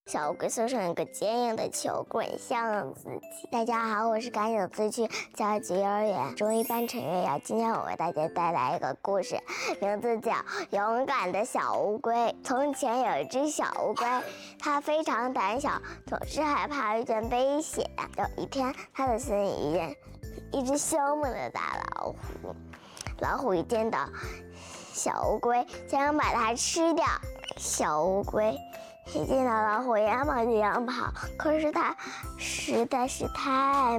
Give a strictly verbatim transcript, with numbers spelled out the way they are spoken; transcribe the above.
小乌龟缩成一个坚硬的球，滚向自己。大家好，我是赶紧自去教育幼儿园中一班陈月瑶。今天我为大家带来一个故事，名字叫《勇敢的小乌龟》。从前有一只小乌龟，它非常胆小，总是害怕遇见危险。有一天，它的森林遇见一只凶猛的大老虎。老虎一见到小乌龟，想要把它吃掉。小乌龟一见到老虎，连忙就想跑，可是它实在是太